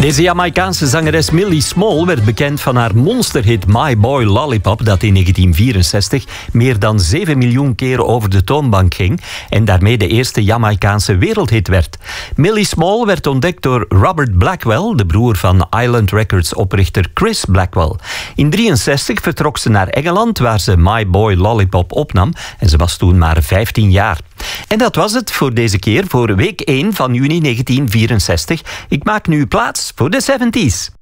Deze Jamaicaanse zangeres Millie Small werd bekend van haar monsterhit My Boy Lollipop, dat in 1964 meer dan 7 miljoen keer over de toonbank ging en daarmee de eerste Jamaicaanse wereldhit werd. Millie Small werd ontdekt door Robert Blackwell, de broer van Island Records oprichter Chris Blackwell. In 1963 vertrok ze naar Engeland, waar ze My Boy Lollipop opnam en ze was toen maar 15 jaar. En dat was het voor deze keer, voor week 1 van juni 1964. Ik maak nu plaats voor de 70s.